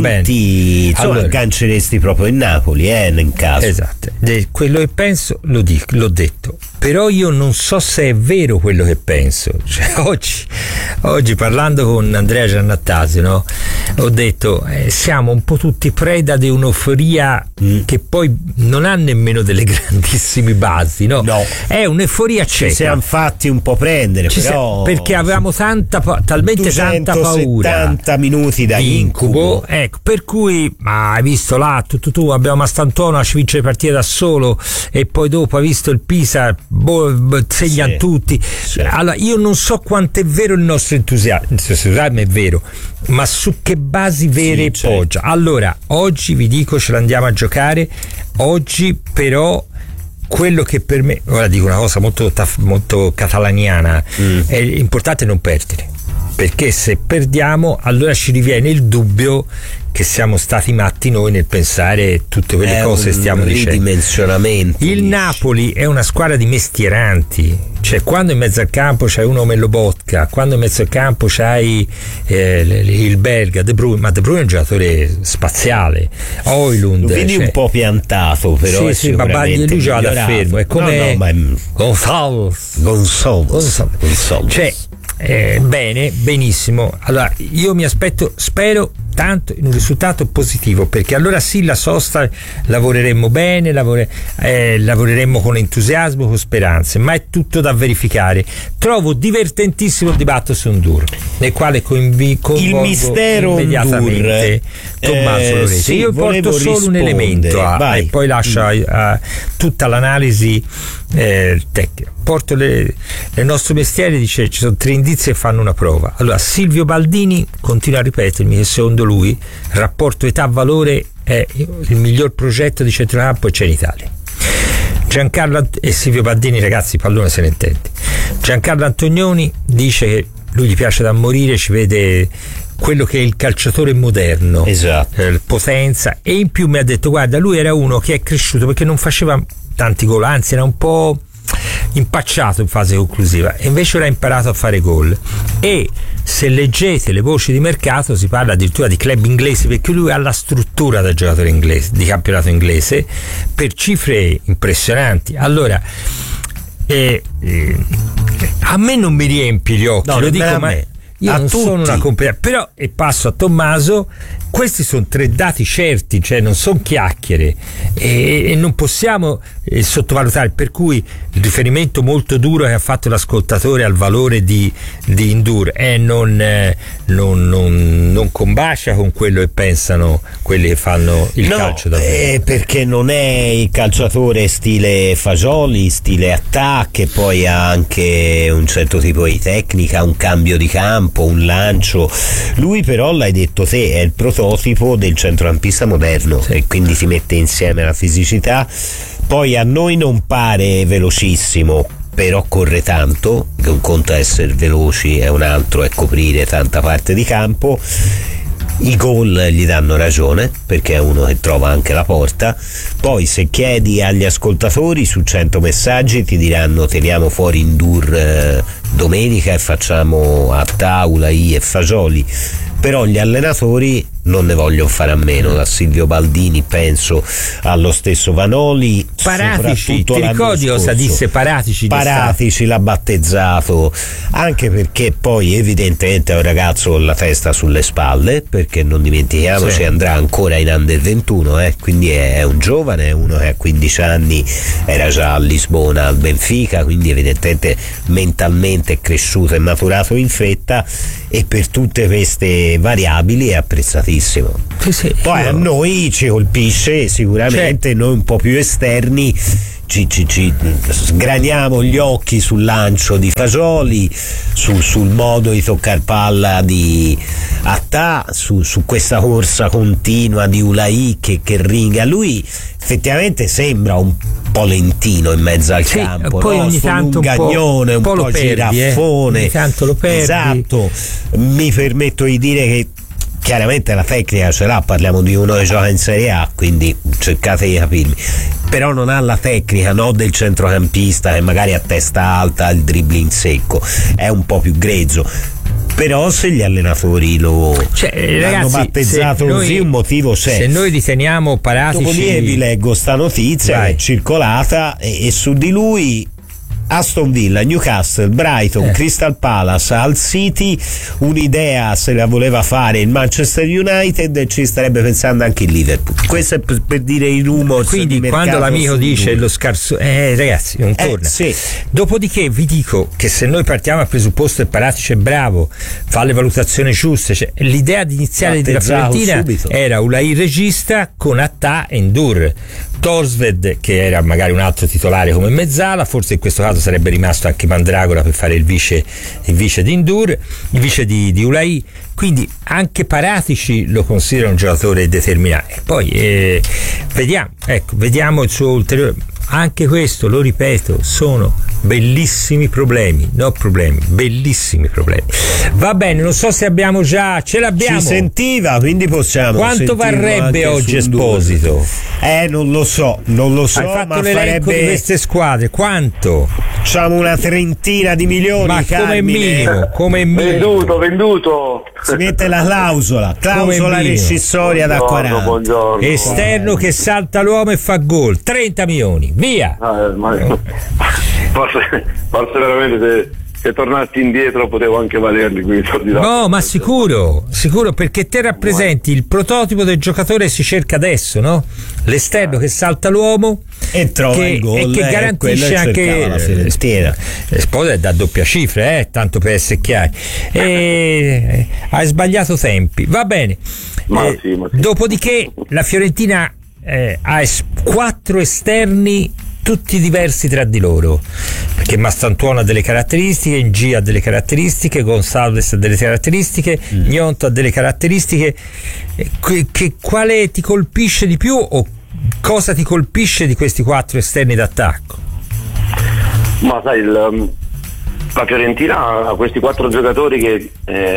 punti, insomma, allora, agganceresti proprio il Napoli, eh, nel caso. Esatto, De, quello che penso lo dico, l'ho detto. Però io non so se è vero quello che penso. Cioè, oggi, oggi parlando con Andrea Giannattasio, no, ho detto eh, siamo un po' tutti preda di un'euforia mm. che poi non ha nemmeno delle grandissime basi, no? No. È un'euforia cieca. Ci siamo fatti un po' prendere, Ci però... perché avevamo tanta talmente tanta paura. settanta minuti da incubo. incubo. Ecco, per cui, ma hai visto là, tu, tu, tu abbiamo Mastantuono a vince le partite da solo, e poi dopo hai visto il Pisa, boh, segnano sì, tutti. Sì. Allora, io non so quanto è vero il nostro entusiasmo, il nostro entusiasmo è vero, ma su che basi vere sì, poggia? Certo. Allora, oggi vi dico, ce l'andiamo a giocare, oggi però quello che per me, ora dico una cosa molto, molto catalaniana, mm. è importante non perdere, perché se perdiamo allora ci riviene il dubbio che siamo stati matti noi nel pensare tutte quelle è cose che stiamo dicendo. Ridimensionamento. Il Napoli è una squadra di mestieranti, cioè quando in mezzo al campo c'hai uno come Lobotka, quando in mezzo al campo c'hai eh, il belga De Bruyne, ma De Bruyne è un giocatore spaziale, Højlund, lo vedi cioè, un po' piantato, però sì, è sì, ma lui gioca da fermo, è come no, no, ma è... Gonzalo Gonzalo Gonzalo cioè Eh, bene, benissimo. Allora io mi aspetto, spero soltanto in un risultato positivo, perché allora sì, la sosta lavoreremmo bene, lavore, eh, lavoreremmo con entusiasmo, con speranze, ma è tutto da verificare. Trovo divertentissimo il dibattito su Ndur, nel quale convi- coinvolgo il mistero immediatamente Tommaso eh, Loreto. Sì, io porto solo rispondere. un elemento a, e poi lascio a, a tutta l'analisi eh, tecnica. Porto le, nel nostro mestiere, dice, ci sono tre indizi che fanno una prova. Allora, Silvio Baldini continua a ripetermi che secondo lui il rapporto età-valore è il miglior progetto di centrocampo che c'è in Italia. Giancarlo e Silvio Baldini, ragazzi, pallone se ne intende. Giancarlo Antonioni dice che lui gli piace da morire, ci vede quello che è il calciatore moderno, esatto. eh, potenza, e in più mi ha detto, guarda, lui era uno che è cresciuto perché non faceva tanti gol, anzi era un po' impacciato in fase conclusiva, e invece ora ha imparato a fare gol. E se leggete le voci di mercato si parla addirittura di club inglesi, perché lui ha la struttura da giocatore inglese, di campionato inglese, per cifre impressionanti. Allora eh, eh, a me non mi riempi gli occhi, no, lo dico, ma io a non tutti. sono una competenza, però, e passo a Tommaso, questi sono tre dati certi, cioè non sono chiacchiere, e, e non possiamo eh, sottovalutare, per cui il riferimento molto duro che ha fatto l'ascoltatore al valore di, di Ndur eh, non, eh, non, non, non combacia con quello che pensano quelli che fanno il no, calcio davvero. Eh, perché non è il calciatore stile Fagioli, stile attacco, e poi ha anche un certo tipo di tecnica, un cambio di campo, un lancio. Lui però, l'hai detto te, è il prototipo del centrocampista moderno, sì. E quindi si mette insieme la fisicità. Poi a noi non pare velocissimo, però corre tanto, che un conto è essere veloci e un altro è coprire tanta parte di campo. I gol gli danno ragione, perché è uno che trova anche la porta. Poi se chiedi agli ascoltatori su cento messaggi ti diranno teniamo fuori Ndur eh, domenica e facciamo a tavola I e Fagioli, però gli allenatori non ne vogliono fare a meno, da Silvio Baldini penso allo stesso Vanoli. Paratici, ti ricordi cosa disse Paratici? Paratici l'ha battezzato, anche perché poi evidentemente è un ragazzo con la testa sulle spalle, perché non dimentichiamoci, sì. andrà ancora in under ventuno, eh? Quindi è, è un giovane, è uno che a quindici anni era già a Lisbona al Benfica, quindi evidentemente mentalmente è cresciuto e maturato in fretta, e per tutte queste variabili è apprezzatissimo. Sì, sì, poi io... a noi ci colpisce sicuramente, cioè... noi un po' più esterni ci, ci, ci sgraniamo gli occhi sul lancio di Fagioli, su, sul modo di toccare palla di Attà, su, su questa corsa continua di Ulai che, che ringa. Lui effettivamente sembra un po' lentino in mezzo al sì, campo, poi no? ogni tanto un gagnone, un po', un po' giraffone, eh. ogni tanto lo perdi. Esatto, mi permetto di dire che chiaramente la tecnica ce l'ha, parliamo di uno che gioca in Serie A, quindi cercate di capirmi, però non ha la tecnica, no, del centrocampista che magari a testa alta il dribbling secco, è un po' più grezzo. Però se gli allenatori lo cioè, hanno ragazzi, battezzato noi, così, un motivo c'è. Se noi riteniamo Paratici, dopodiché vi leggo sta notizia che è circolata, e, e su di lui Aston Villa, Newcastle, Brighton, eh. Crystal Palace, Hull City, un'idea se la voleva fare il Manchester United, e ci starebbe pensando anche il Liverpool. Questo è per, per dire i rumors. Quindi di quando l'amico dice lui. lo scarso eh ragazzi non torna. Eh, sì. Dopodiché vi dico che se noi partiamo dal presupposto che Paratici è bravo, fa le valutazioni giuste, cioè, l'idea iniziale della Fiorentina subito. Era Ulai regista con Attà e Ndur, Torsved che era magari un altro titolare come mezzala, forse in questo caso sarebbe rimasto anche Mandragola per fare il vice, il vice di Ndur, il vice di, di Ulai, quindi anche Paratici lo considera un giocatore determinante. E poi eh, vediamo, ecco, vediamo il suo ulteriore. Anche questo, lo ripeto, sono bellissimi problemi, no problemi, bellissimi problemi. Va bene, non so se abbiamo già, ce l'abbiamo. Ci sentiva, quindi possiamo. Quanto varrebbe oggi Esposito? Eh, non lo so, non lo so. Hai fatto ma l'elenco farebbe... di queste squadre, quanto? Facciamo una trentina di milioni. Ma come minimo, come minimo. Venduto, venduto. Si mette la clausola, clausola rescissoria da quaranta. Buongiorno. Esterno che salta l'uomo e fa gol, trenta milioni. Via! Ah, ma... forse, forse veramente se, se tornassi indietro potevo anche valerli quei soldi là. No, ma sicuro, sicuro, perché te rappresenti il prototipo del giocatore che si cerca adesso, no? L'esterno che salta l'uomo e trova che, il gol, e che eh, garantisce anche la Fiorentina. Le spose è da doppia cifra, eh, tanto per essere chiari. E hai sbagliato tempi, va bene. Ma eh, sì, ma sì. Dopodiché la Fiorentina eh, ha es- quattro esterni tutti diversi tra di loro, perché Mastantuono ha delle caratteristiche, Ng ha delle caratteristiche, Gonçalves ha delle caratteristiche, mm. Gnonto ha delle caratteristiche. Che, che, quale ti colpisce di più o cosa ti colpisce di questi quattro esterni d'attacco? Ma sai, il, la Fiorentina ha questi quattro giocatori che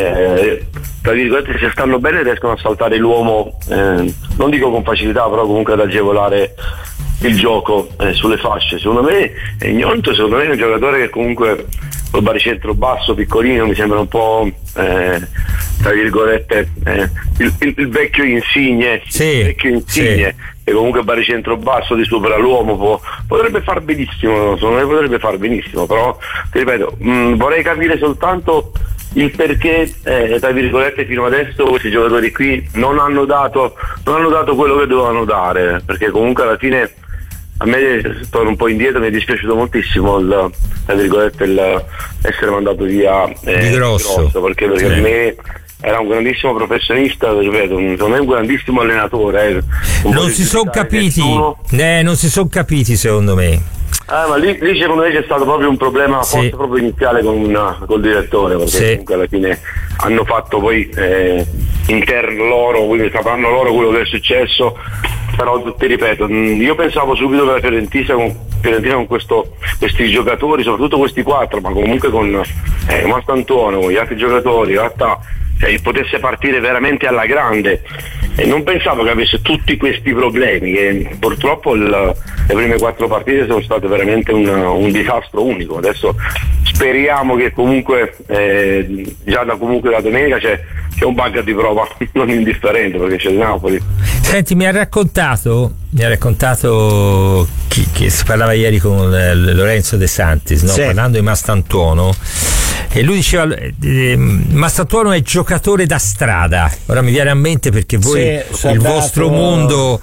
eh, tra virgolette se stanno bene riescono a saltare l'uomo, eh, non dico con facilità, però comunque ad agevolare il gioco eh, sulle fasce. Secondo me Gnonto secondo me è un giocatore che comunque col baricentro basso, piccolino, mi sembra un po' eh, tra virgolette eh, il, il, il vecchio Insigne, sì, il vecchio Insigne sì. Che comunque baricentro basso di supera l'uomo, può, potrebbe far benissimo, secondo me potrebbe far benissimo, però ti ripeto, mh, vorrei capire soltanto il perché eh, tra virgolette fino adesso questi giocatori qui non hanno dato non hanno dato quello che dovevano dare, perché comunque alla fine a me, torno un po' indietro, mi è dispiaciuto moltissimo il, tra virgolette, il essere mandato via eh, di Grosso, Grosso perché, perché sì. Per me era un grandissimo professionista, ripeto, secondo me un grandissimo allenatore. Eh. Un non si sono capiti, eh, non si sono capiti secondo me. Eh, ma lì, lì secondo me c'è stato proprio un problema sì. forse proprio iniziale con col direttore, perché sì. comunque alla fine hanno fatto poi eh, interno loro, quindi sapranno loro quello che è successo, però ti ripeto, io pensavo subito che la Fiorentina con, Fiorentina con questo, questi giocatori, soprattutto questi quattro, ma comunque con eh, Mastantuono, con gli altri giocatori, in realtà eh, potesse partire veramente alla grande, e non pensavo che avesse tutti questi problemi, che purtroppo il, le prime quattro partite sono state veramente un, un disastro unico. Adesso speriamo che comunque eh, già da comunque la domenica c'è, c'è un bug di prova non indifferente, perché c'è il Napoli. Senti, mi ha raccontato mi ha raccontato chi, chi si parlava ieri con eh, Lorenzo De Santis, no? Sì. Parlando di Mastantuono, e lui diceva eh, Mastantuono è giocatore da strada. Ora mi viene a mente perché voi sì, il vostro mondo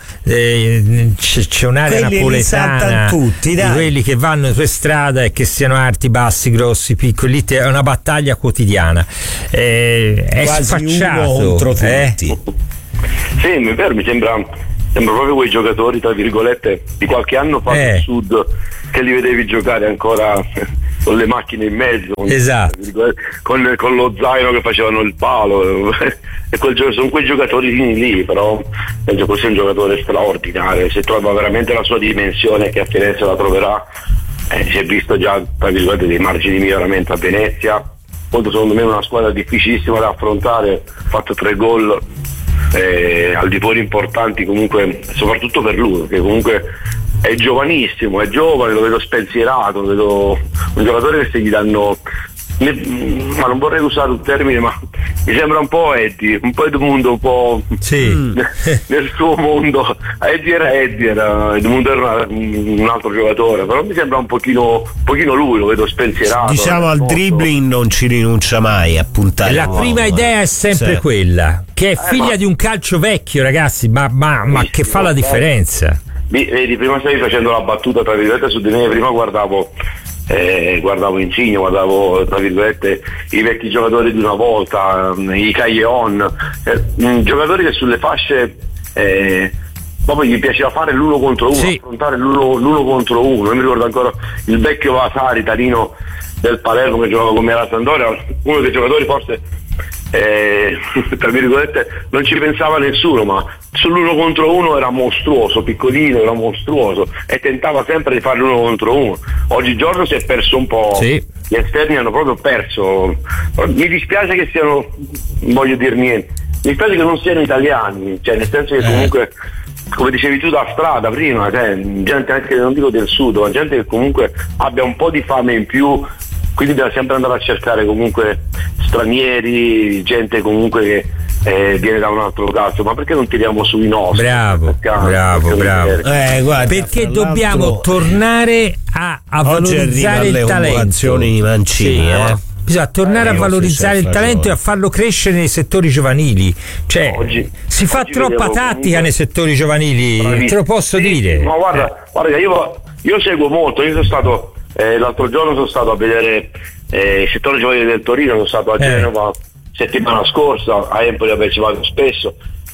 eh, c'è, c'è un'area quelli napoletana tutti, di quelli che vanno per strada e che siano alti, bassi, grossi, piccoli, è una battaglia quotidiana, eh, è quasi sfacciato uno contro tutti. Eh? Sì, mi, mi sembra sembra proprio quei giocatori tra virgolette di qualche anno fa eh. al sud, che li vedevi giocare ancora con le macchine in mezzo, con, esatto. con, con lo zaino che facevano il palo e quel, sono quei giocatori lì, però penso che sia un giocatore straordinario, se trova veramente la sua dimensione, che a Firenze la troverà, eh, si è visto già tra virgolette dei margini di miglioramento a Venezia, molto secondo me una squadra difficilissima da affrontare, ha fatto tre gol eh, al di fuori importanti comunque, soprattutto per lui, che comunque è giovanissimo, è giovane, lo vedo spensierato, lo vedo un giocatore che se gli danno, ma non vorrei usare un termine, ma mi sembra un po' Eddie, un po' Edmundo, un po' sì. nel suo mondo. Eddie era Eddie, era, Edmundo era un altro giocatore, però mi sembra un pochino, un pochino lui, lo vedo spensierato. Diciamo al dribbling non ci rinuncia mai a puntare. La prima uomo, idea è sempre sì. quella, che è figlia eh, ma... di un calcio vecchio, ragazzi, ma, ma, ma che fa la differenza. Vedi, prima stavi facendo la battuta tra virgolette su di me, prima guardavo eh, guardavo Insigne, guardavo tra virgolette i vecchi giocatori di una volta, i Callejon, eh, giocatori che sulle fasce eh, proprio gli piaceva fare l'uno contro uno, sì. affrontare l'uno, l'uno contro uno. Io mi ricordo ancora il vecchio Vasari, Tarino del Palermo, che giocava con me alla Sampdoria, uno dei giocatori forse Eh, tra virgolette non ci pensava nessuno, ma sull'uno contro uno era mostruoso, piccolino, era mostruoso e tentava sempre di fare l'uno contro uno. Oggigiorno si è perso un po', sì. Gli esterni hanno proprio perso. Mi dispiace che siano, non voglio dire niente, mi dispiace che non siano italiani, cioè nel senso che comunque, come dicevi tu, da strada prima, cioè, gente anche, non dico del sud, ma gente che comunque abbia un po' di fame in più, quindi bisogna sempre andare a cercare comunque stranieri, gente comunque che eh, viene da un altro calcio, ma perché non tiriamo sui nostri? Bravo, Perché, bravo, bravo. Eh, guarda, perché fra dobbiamo l'altro, tornare a, a valorizzare il talento. Di Mancini, sì, eh. Bisogna tornare eh, a valorizzare il talento e a farlo crescere nei settori giovanili. Cioè, oggi, si fa oggi troppa vedevo tattica comunque... nei settori giovanili, Bravissimo. te lo posso sì, dire. Ma guarda, guarda io, io seguo molto, io sono stato eh, l'altro giorno sono stato a vedere eh, il settore giovanile del Torino, sono stato a Eh. Genova settimana scorsa, a Empoli vabbè ci vado spesso.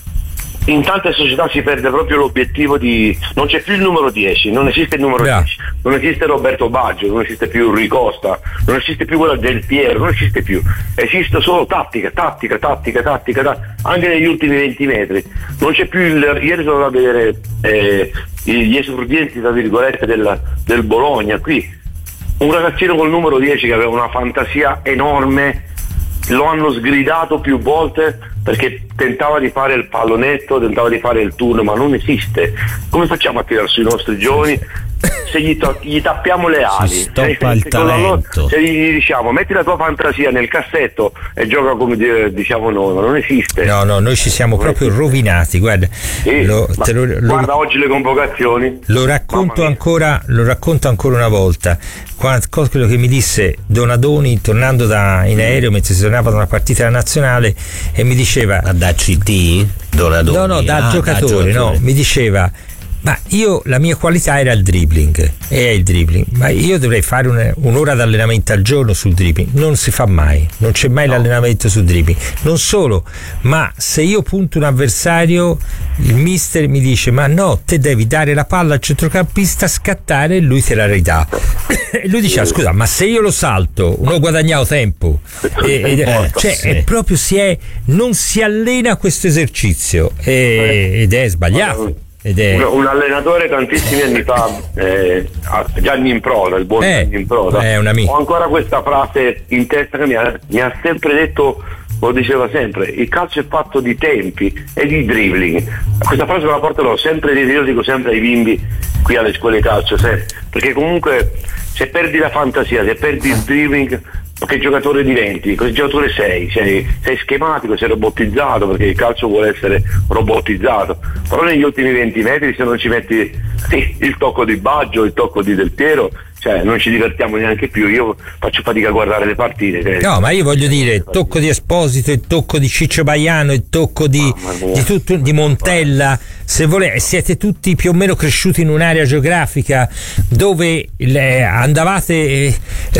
In tante società si perde proprio l'obiettivo di... non c'è più il numero dieci, non esiste il numero Bravo. dieci, non esiste Roberto Baggio, non esiste più Rui Costa, non esiste più quella del Piero, non esiste più, esiste solo tattica, tattica, tattica, tattica, tattica, anche negli ultimi venti metri. Non c'è più il... Ieri sono andato a vedere eh, gli esordienti, tra virgolette, del, del Bologna, qui un ragazzino col numero dieci che aveva una fantasia enorme, lo hanno sgridato più volte perché tentava di fare il pallonetto, tentava di fare il turno, ma non esiste. Come facciamo a tirare sui nostri giovani se gli, to- gli tappiamo le ali? Si stoppa se, il se, con la loro- talento. se gli diciamo metti la tua fantasia nel cassetto e gioca come di- diciamo noi, ma non esiste. No, no, noi ci siamo proprio rovinati, guarda. Sì, Lo- ma te lo- lo- guarda oggi le convocazioni. Lo racconto ancora, lo racconto ancora una volta. Qua- quello che mi disse Donadoni tornando da, in aereo mentre si tornava da una partita della nazionale e mi diceva da C T Donadoni? no no da Ah, giocatore, da no, giocatore. mi diceva ma io la mia qualità era il dribbling e è il dribbling, ma io dovrei fare un, un'ora di allenamento al giorno sul dribbling, non si fa mai, non c'è mai no. l'allenamento sul dribbling, non solo, ma se io punto un avversario il mister mi dice ma no, te devi dare la palla al centrocampista, scattare e lui te la ridà e lui dice ah, scusa ma se io lo salto non ho guadagnato tempo e, ed, eh, cioè sì. è proprio si è non si allena questo esercizio e, ed è sbagliato. Ed è... un, un allenatore tantissimi anni fa, eh, Gianni Improda, il buon eh, Gianni Improda, è un amico. Ho ancora questa frase in testa che mi ha, mi ha sempre detto, lo diceva sempre, il calcio è fatto di tempi e di dribbling. Questa frase me la porterò sempre, io dico sempre ai bimbi qui alle scuole di calcio, sempre, perché comunque se perdi la fantasia, se perdi il dribbling, che giocatore diventi? Che giocatore sei? sei? Sei schematico, sei robottizzato, perché il calcio vuole essere robottizzato, però negli ultimi venti metri se non ci metti sì, il tocco di Baggio, il tocco di Del Piero, cioè non ci divertiamo neanche più, io faccio fatica a guardare le partite. No, ma io voglio dire, il tocco di Esposito, il tocco di Ciccio Baiano, il tocco di, di, tutto, di Montella, se volete, siete tutti più o meno cresciuti in un'area geografica dove le, andavate, eh,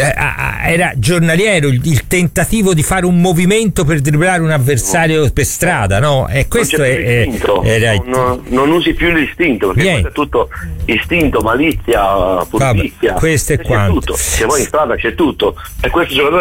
era giornaliero il, il tentativo di fare un movimento per dribblare un avversario per strada, no? E questo è, è, era non, non usi più l'istinto, perché questo è tutto istinto, malizia, furbizia. Vabbè, questo è c'è quanto. tutto, che poi in strada c'è tutto, e questo giocatore